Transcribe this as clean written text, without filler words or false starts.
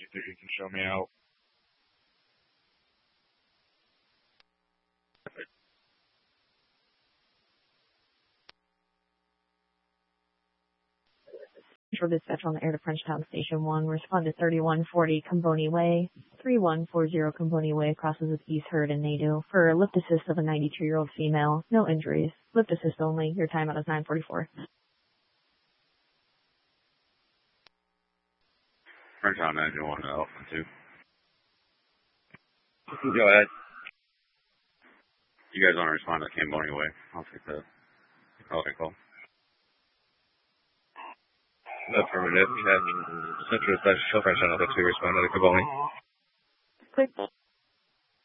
You think you can show me out? For dispatch on the air to Frenchtown Station 1, respond to 3140 Comboni Way. 3140 Comboni Way crosses with East Hurd and Nadu. For lift assist of a 92-year-old female. No injuries. Lift assist only. Your timeout is 9:44. Frenchtown 91 out. 2. Go ahead. You guys want to respond to Comboni Way? I'll take the call. Affirmative. You have Central Dispatch Shell Frenchtown 2 respond to the Comboni. Quick.